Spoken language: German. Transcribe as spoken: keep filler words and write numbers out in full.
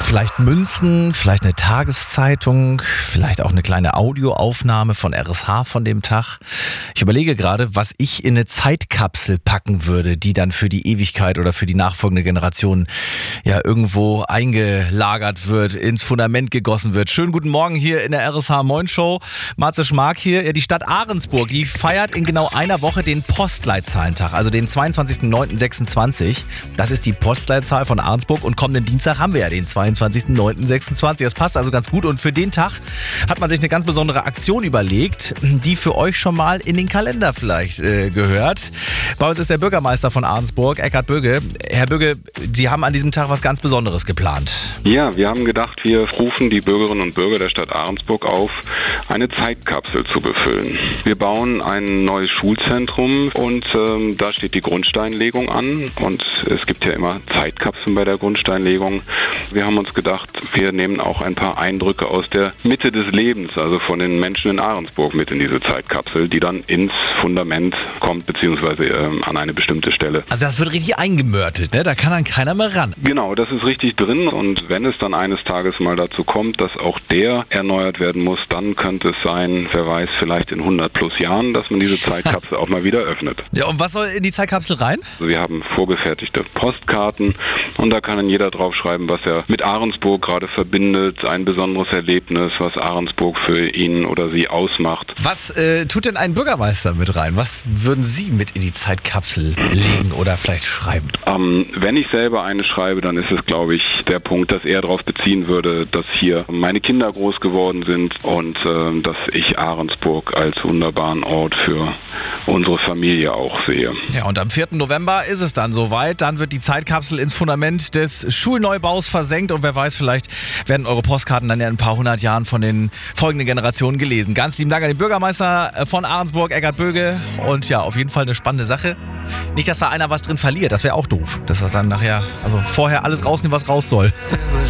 Vielleicht Münzen, vielleicht eine Tageszeitung, vielleicht auch eine kleine Audioaufnahme von R S H von dem Tag. Ich überlege gerade, was ich in eine Zeitkapsel packen würde, die dann für die Ewigkeit oder für die nachfolgende Generation ja irgendwo eingelagert wird, ins Fundament gegossen wird. Schönen guten Morgen hier in der R S H Moin Show. Marze Schmark hier. Ja, die Stadt Ahrensburg, die feiert in genau einer Woche den Postleitzahlentag, also den zweiundzwanzigsten neunten sechsundzwanzig. Das ist die Postleitzahl von Ahrensburg und kommenden Dienstag haben wir ja den zweiundzwanzigsten neunten sechsundzwanzig. Das passt also ganz gut und für den Tag hat man sich eine ganz besondere Aktion überlegt, die für euch schon mal in den Kalender vielleicht äh, gehört. Bei uns ist der Bürgermeister von Ahrensburg, Eckhard Böge. Herr Böge, Sie haben an diesem Tag was ganz Besonderes geplant. Ja, wir haben gedacht, wir rufen die Bürgerinnen und Bürger der Stadt Ahrensburg auf, eine Zeitkapsel zu befüllen. Wir bauen ein neues Schulzentrum und ähm, da steht die Grundsteinlegung an und es gibt ja immer Zeitkapseln bei der Grundsteinlegung. Wir haben uns gedacht, wir nehmen auch ein paar Eindrücke aus der Mitte des Lebens, also von den Menschen in Ahrensburg mit in diese Zeitkapsel, die dann ins Fundament kommt, beziehungsweise ähm, an eine bestimmte Stelle. Also das wird richtig eingemörtet, ne? Da kann dann keiner mehr ran. Genau, das ist richtig drin und wenn es dann eines Tages mal dazu kommt, dass auch der erneuert werden muss, dann könnte es sein, wer weiß, vielleicht in hundert plus Jahren, dass man diese Zeitkapsel auch mal wieder öffnet. Ja, und was soll in die Zeitkapsel rein? Also wir haben vorgefertigte Postkarten und da kann dann jeder draufschreiben, was er mit Ahrensburg gerade verbindet, ein besonderes Erlebnis, was Ahrensburg für ihn oder sie ausmacht. Was äh, tut denn ein Bürgermeister mit rein? Was würden Sie mit in die Zeitkapsel legen oder vielleicht schreiben? Ähm, wenn ich selber eine schreibe, dann ist es, glaube ich, der Punkt, dass er darauf beziehen würde, dass hier meine Kinder groß geworden sind und äh, dass ich Ahrensburg als wunderbaren Ort für unsere Familie auch sehe. Ja, und am vierten November ist es dann soweit. Dann wird die Zeitkapsel ins Fundament des Schulneubaus versenkt und wer weiß, vielleicht werden eure Postkarten dann in ein paar hundert Jahren von den folgenden Generationen gelesen. Ganz lieben Dank an den Bürgermeister von Ahrensburg, Eckhard Böge. Und ja, auf jeden Fall eine spannende Sache. Nicht, dass da einer was drin verliert, das wäre auch doof. Dass das dann nachher, also vorher alles rausnehmen, was raus soll.